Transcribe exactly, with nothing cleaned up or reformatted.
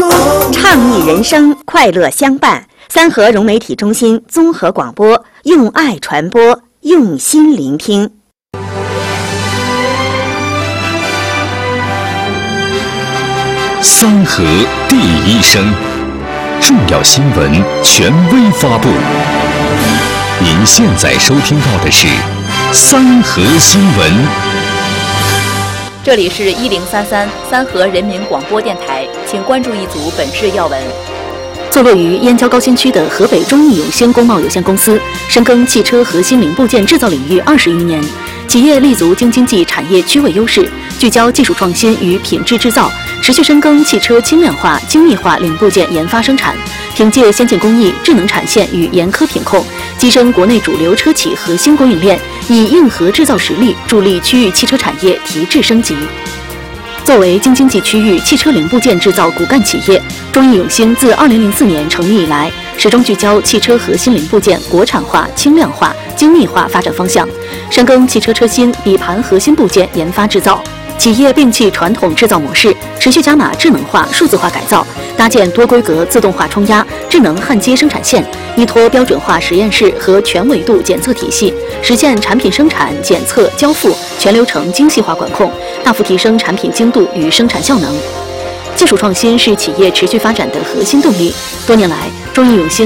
倡议人生，快乐相伴。三河融媒体中心综合广播，用爱传播，用心聆听。 三河第一声，重要新闻权威发布。您现在收听到的是三河新闻。 这里是一零三三三河人民广播电台，请关注一组本市要闻。 坐落于燕郊高新区的河北中义永兴工贸有限公司，深耕汽车核心零部件制造领域二十余年，企业立足京津冀产业区位优势，聚焦技术创新与品质制造，持续深耕汽车轻量化、精密化零部件研发生产，凭借先进工艺、智能产线与严苛品控，跻身国内主流车企核心供应链，以硬核制造实力助力区域汽车产业提质升级。作为京津冀区域汽车零部件制造骨干企业，中义永兴自二零零四年成立以来，始终聚焦汽车核心零部件国产化、轻量化、精密化发展方向，深耕汽车车芯、底盘核心部件研发制造。企业摒弃传统制造模式，持续加码智能化、数字化改造，搭建多规格自动化冲压、智能焊接生产线，依托标准化实验室和全维度检测体系，实现产品生产、检测、交付全流程精细化管控，大幅提升产品精度与生产效能。技术创新是企业持续发展的核心动力。多年来，中义永兴